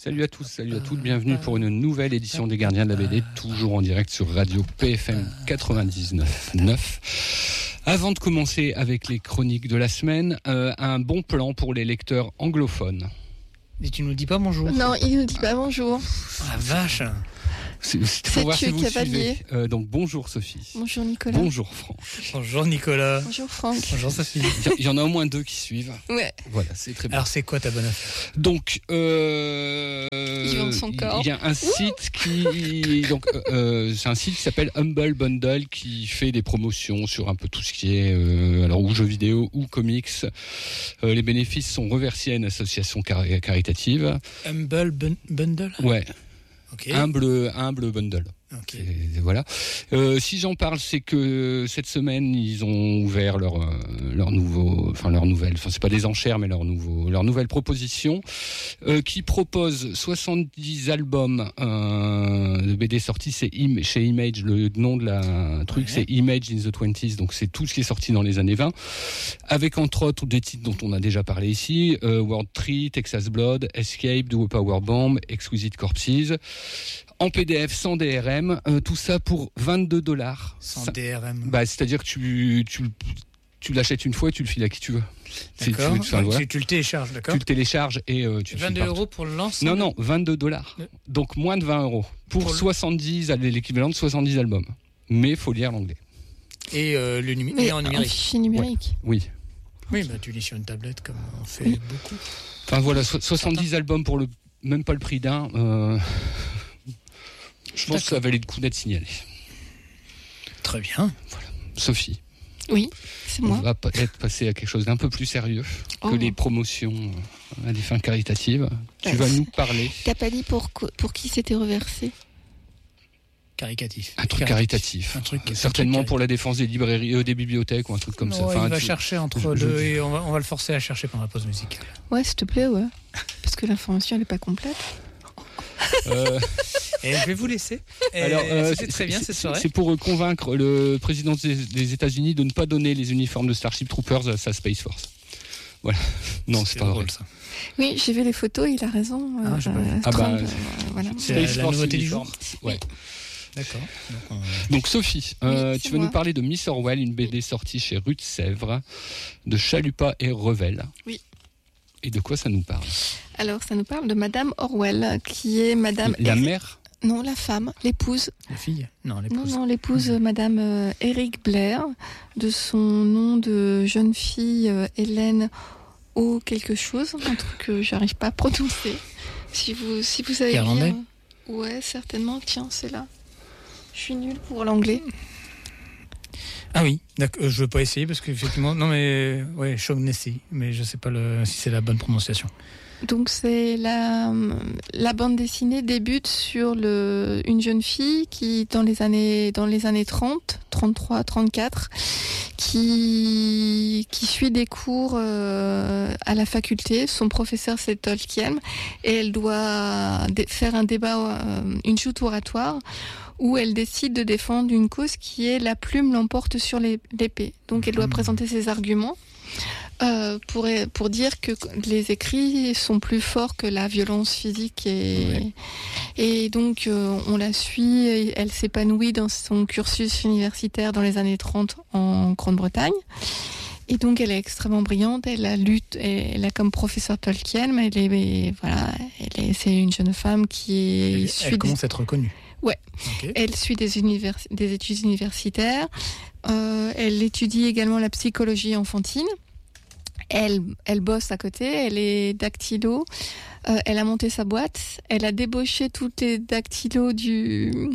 Salut à tous, salut à toutes, bienvenue pour une nouvelle édition des Gardiens de la BD, toujours en direct sur Radio PFM 99.9. Avant de commencer avec les chroniques de la semaine, un bon plan pour les lecteurs anglophones. Et tu nous dis pas bonjour? Non, il nous dit pas bonjour. Oh la vache! C'est pour voir si vous Cavalier. suivez. Donc bonjour Sophie. Bonjour Nicolas. Bonjour Franck. Bonjour Nicolas. Bonjour Franck. Bonjour Sophie. Il y en a au moins 2 qui suivent. Ouais. Voilà, c'est très bien. Alors c'est quoi ta bonne affaire? Donc, Il vend son corps. Il y a un site c'est un site qui s'appelle Humble Bundle qui fait des promotions sur un peu tout ce qui est alors ou jeux vidéo ou comics. Les bénéfices sont reversés à une association caritative. Humble Bundle. Ouais. Okay. Humble Bundle. Okay. Et voilà. Si j'en parle, c'est que cette semaine ils ont ouvert leur nouvelle, c'est pas des enchères, mais leur nouvelle proposition qui propose 70 albums de BD sortis. C'est chez Image, le nom de la truc, c'est Image in the 20s, donc c'est tout ce qui est sorti dans les années 20, avec entre autres des titres dont on a déjà parlé ici, World Tree, Texas Blood, Escape, Do a Power Bomb, Exquisite Corpses. En PDF sans DRM, tout ça pour $22. Sans DRM. Bah, c'est-à-dire que tu l'achètes une fois et tu le files à qui tu veux. D'accord. Tu le télécharges, d'accord. Tu le télécharges et tu 22 € pour le l'ensemble. Non, $22. Donc moins de 20 € pour 70, l'équivalent de 70 albums. Mais il faut lire l'anglais. Et en numérique. En fichier numérique. Ouais. Oui, bah tu lis sur une tablette comme on fait beaucoup. Enfin voilà, 70 albums pour même pas le prix d'un. Je pense que ça valait le coup d'être signalé. Très bien. Voilà. Sophie. Oui, c'est moi. On va peut-être passer à quelque chose d'un peu plus sérieux que les promotions à des fins caritatives. Tu vas nous parler. T'as pas dit pour qui c'était reversé? Caritatif. Un truc caritatif. Certainement pour la défense des librairies, des bibliothèques ou un truc comme ça. Enfin, il va chercher entre deux et on va le forcer à chercher pendant la pause musicale. Ouais, s'il te plaît, ouais. Parce que l'information, elle n'est pas complète. Et je vais vous laisser. Alors, c'est très bien cette soirée. C'est pour convaincre le président des États-Unis de ne pas donner les uniformes de Starship Troopers à sa Space Force. Voilà. Non, c'est pas drôle ça. Oui, j'ai vu les photos, il a raison. Voilà. C'est la nouveauté du jour. Ouais. D'accord. Donc Sophie, tu vas nous parler de Miss Orwell, une BD sortie chez Rue de Sèvres, de Chalupa et Revel. Oui. Et de quoi ça nous parle? Alors, ça nous parle de Madame Orwell, qui est Madame... La mère? Non, la femme, l'épouse. La fille? Non, l'épouse. Non, l'épouse, Madame Eric Blair, de son nom de jeune fille, Hélène O quelque chose, un truc que j'arrive pas à prononcer. Si vous savez Irlandais? Ouais, certainement. Tiens, c'est là. Je suis nulle pour l'anglais. Ah oui, d'accord. Je veux pas essayer parce qu'effectivement, non mais ouais, Shaughnessy, mais je sais pas si c'est la bonne prononciation. Donc c'est la bande dessinée débute sur une jeune fille qui dans les années 30, 33, 34, qui suit des cours à la faculté. Son professeur c'est Tolkien et elle doit faire un débat, une joute oratoire où elle décide de défendre une cause qui est la plume l'emporte sur l'épée. Donc elle doit présenter ses arguments pour dire que les écrits sont plus forts que la violence physique et donc on la suit, elle s'épanouit dans son cursus universitaire dans les années 30 en Grande-Bretagne. Et donc elle est extrêmement brillante, elle a comme professeur Tolkien, mais c'est une jeune femme qui elle commence à être reconnue. Ouais, okay. Elle suit des études universitaires, elle étudie également la psychologie enfantine, elle bosse à côté, elle est dactylo, elle a monté sa boîte, elle a débauché tous les dactylos du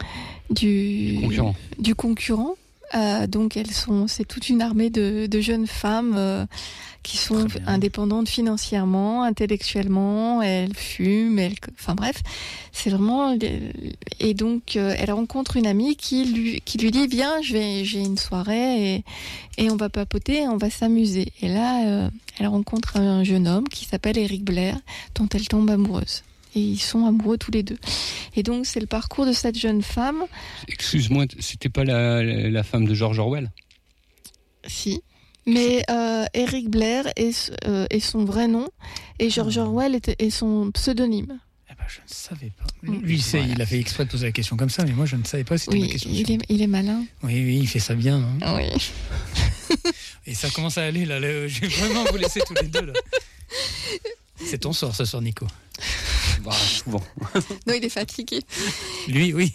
concurrent. Donc c'est toute une armée de jeunes femmes qui sont indépendantes financièrement, intellectuellement, elles fument, enfin bref, c'est vraiment... Et donc elle rencontre une amie qui lui dit viens, j'ai une soirée et on va papoter, on va s'amuser. Et là elle rencontre un jeune homme qui s'appelle Eric Blair, dont elle tombe amoureuse. Et ils sont amoureux tous les deux. Et donc, c'est le parcours de cette jeune femme. Excuse-moi, c'était pas la femme de George Orwell? Si. Mais Eric Blair est son vrai nom et George Orwell est son pseudonyme. Ah je ne savais pas. Lui, il a fait exprès de poser la question comme ça, mais moi, je ne savais pas si c'était ma question. Il est malin. Oui, il fait ça bien. Hein. Oui. Et ça commence à aller, là. Je vais vraiment vous laisser tous les deux, là. C'est ton sort, ce soir, Nico. Bah, souvent. Non, il est fatigué. Lui, oui.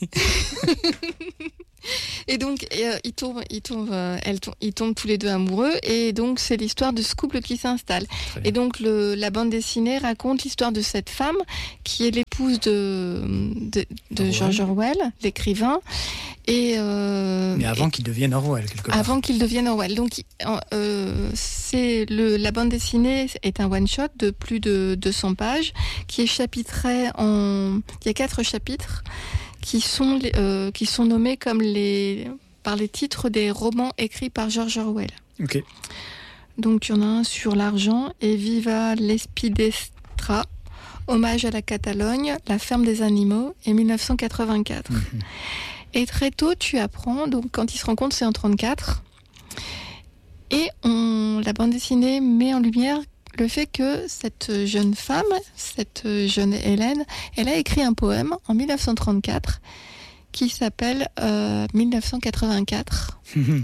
Et donc, ils tombent tous les deux amoureux. Et donc, c'est l'histoire de ce couple qui s'installe. Et donc, la bande dessinée raconte l'histoire de cette femme qui est l'épouse de George Orwell, l'écrivain. Mais avant qu'il devienne Orwell, quelque part. Avant qu'il devienne Orwell. Donc, la bande dessinée est un one-shot de plus de 200 pages qui est chapitré il y a 4 chapitres qui sont nommés comme par les titres des romans écrits par George Orwell. Ok. Donc, il y en a un sur l'argent et Viva l'Espidestra, hommage à la Catalogne, la ferme des animaux et 1984. Et très tôt, tu apprends, donc quand ils se rencontrent, c'est en 1934. Et la bande dessinée met en lumière le fait que cette jeune femme, cette jeune Hélène, elle a écrit un poème en 1934 qui s'appelle 1984.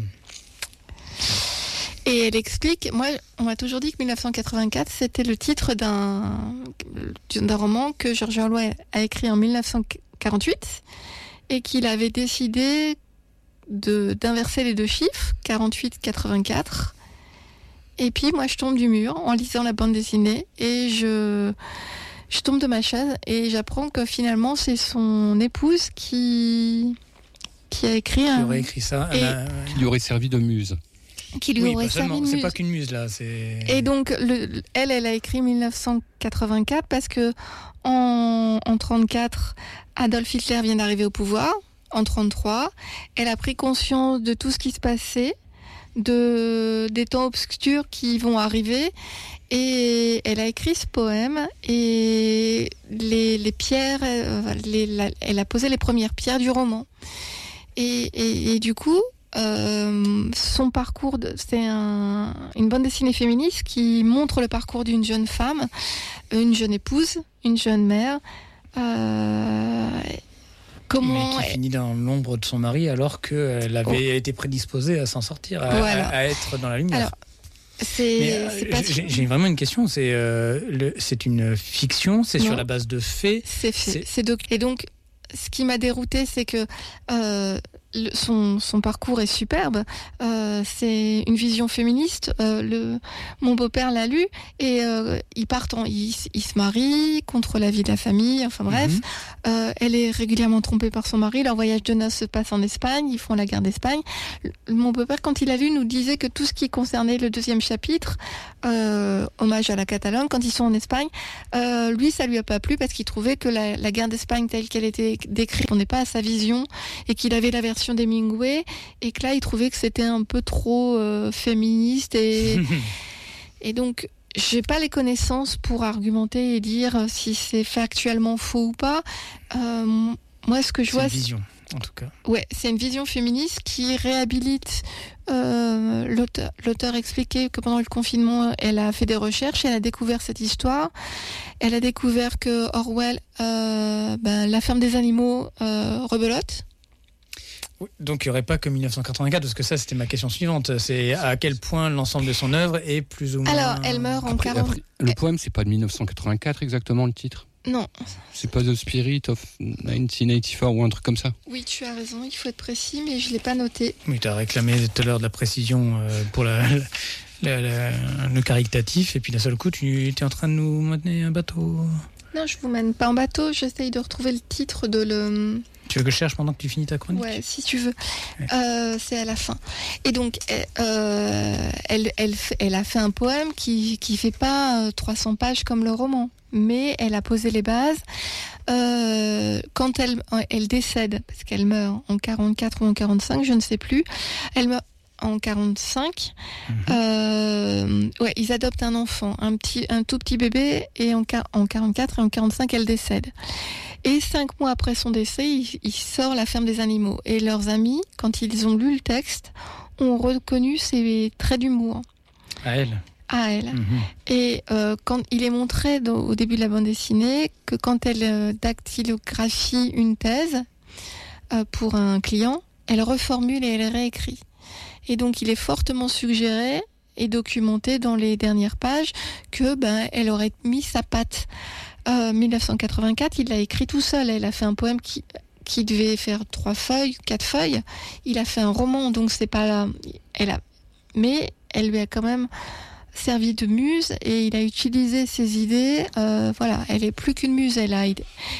Et elle explique, moi, on m'a toujours dit que 1984, c'était le titre d'un roman que George Orwell a écrit en 1948 et qu'il avait décidé d'inverser les 2 chiffres, 48-84. Et puis moi je tombe du mur en lisant la bande dessinée et je tombe de ma chaise et j'apprends que finalement c'est son épouse qui a écrit qui aurait écrit ça qui lui aurait servi de muse. Qui lui aurait servi de muse. C'est pas qu'une muse là, Et donc elle a écrit 1984 parce que en 1934 Adolf Hitler vient d'arriver au pouvoir. En 1933, elle a pris conscience de tout ce qui se passait, des temps obscurs qui vont arriver, et elle a écrit ce poème et les pierres, elle a posé les premières pierres du roman. Et du coup, son parcours, c'est une bande dessinée féministe qui montre le parcours d'une jeune femme, une jeune épouse, une jeune mère. Mais qui finit dans l'ombre de son mari alors qu'elle avait été prédisposée à s'en sortir, à être dans la lumière. Alors, j'ai vraiment une question. C'est une fiction, c'est sur la base de faits. Et donc, ce qui m'a déroutée, c'est que son parcours est superbe. C'est une vision féministe. Mon beau-père l'a lu et ils se marient contre l'avis de la famille. Enfin bref, elle est régulièrement trompée par son mari. Leur voyage de noces se passe en Espagne. Ils font la guerre d'Espagne. Mon beau-père, quand il a lu, nous disait que tout ce qui concernait le 2e chapitre, hommage à la Catalogne, quand ils sont en Espagne, lui, ça lui a pas plu parce qu'il trouvait que la guerre d'Espagne telle qu'elle était décrite, on n'est pas à sa vision et qu'il avait la version d'Hemingway et que là il trouvait que c'était un peu trop féministe et donc j'ai pas les connaissances pour argumenter et dire si c'est factuellement faux ou pas. Moi ce que je vois, c'est une vision en tout cas. Ouais, c'est une vision féministe qui réhabilite. L'auteur expliquait que pendant le confinement, elle a fait des recherches, elle a découvert cette histoire. Elle a découvert que Orwell, la ferme des animaux, rebelote. Oui, donc il n'y aurait pas que 1984, parce que ça c'était ma question suivante. C'est à quel point l'ensemble de son œuvre est plus ou moins... Alors, elle meurt en 40... Le poème, c'est pas de 1984 exactement le titre ? Non. C'est pas The Spirit of 1984 ou un truc comme ça ? Oui, tu as raison, il faut être précis, mais je ne l'ai pas noté. Oui, tu as réclamé tout à l'heure de la précision pour le caritatif, et puis d'un seul coup, tu es en train de nous mener un bateau. Non, je vous mène pas en bateau, j'essaye de retrouver le titre de le... Tu veux que je cherche pendant que tu finis ta chronique ? Ouais, si tu veux. Ouais. C'est à la fin. Et donc, elle a fait un poème qui fait pas 300 pages comme le roman, mais elle a posé les bases. Quand elle décède, parce qu'elle meurt en 44 ou en 45, je ne sais plus, elle meurt en 45. Ils adoptent un enfant, un tout petit bébé, et en 44 et en 45, elle décède. Et 5 mois après son décès, il sort La ferme des animaux. Et leurs amis, quand ils ont lu le texte, ont reconnu ses traits d'humour. À elle ? à elle. Et quand il est montré au début de la bande dessinée que quand elle dactylographie une thèse pour un client, elle reformule et elle réécrit. Et donc il est fortement suggéré et documenté dans les dernières pages que elle aurait mis sa patte. 1984, il l'a écrit tout seul. Elle a fait un poème qui devait faire 3 feuilles, 4 feuilles. Il a fait un roman, donc c'est pas mais elle lui a quand même servi de muse et il a utilisé ses idées. Voilà, elle est plus qu'une muse.